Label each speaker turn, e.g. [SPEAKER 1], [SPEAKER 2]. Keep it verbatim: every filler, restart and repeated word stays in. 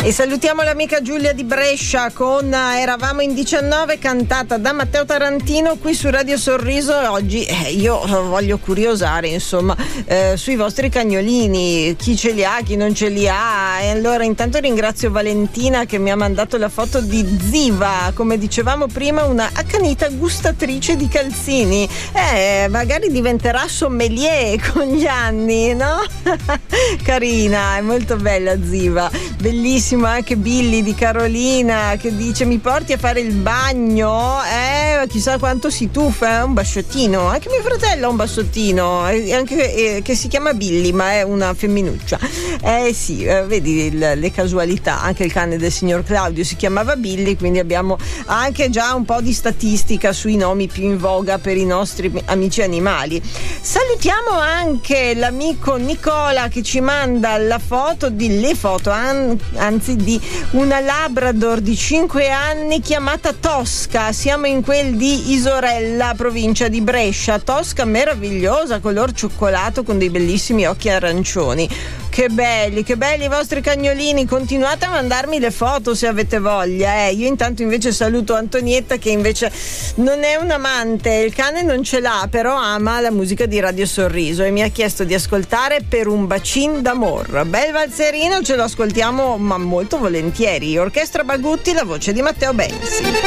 [SPEAKER 1] E salutiamo l'amica Giulia di Brescia con Eravamo in diciannove, cantata da Matteo Tarantino qui su Radio Sorriso. E oggi eh, io voglio curiosare insomma eh, sui vostri cagnolini, chi ce li ha, chi non ce li ha. E allora intanto ringrazio Valentina che mi ha mandato la foto di Ziva, come dicevamo prima, una accanita gustatrice di calzini. Eh, magari diventerà sommelier con gli anni, no? Carina, è molto bella Ziva. Bellissimo anche Billy di Carolina che dice: mi porti a fare il bagno? Eh, chissà quanto si tuffa, è un basciottino. Anche mio fratello ha un bassottino, anche, eh, che si chiama Billy, ma è una femminuccia. Eh sì, eh, vedi il, le casualità. Anche il cane del signor Claudio si chiamava Billy, quindi abbiamo anche già un po' di statistica sui nomi più in voga per i nostri amici animali. Salutiamo anche l'amico Nicola che ci manda la foto di le foto, an, anzi di una Labrador di cinque anni chiamata Tosca. Siamo in quel di Isorella, provincia di Brescia. Tosca meravigliosa, color cioccolato con dei bellissimi occhi arancioni. Che belli, che belli i vostri cagnolini. Continuate a mandarmi le foto se avete voglia. Eh. Io intanto invece saluto Antonietta che invece non è un amante, il cane non ce l'ha, però ama la musica di Radio Sorriso e mi ha chiesto di ascoltare Per un bacin d'amor. Bel valzerino, ce lo ascoltiamo ma molto volentieri. Orchestra Bagutti, la voce di Matteo Benzi.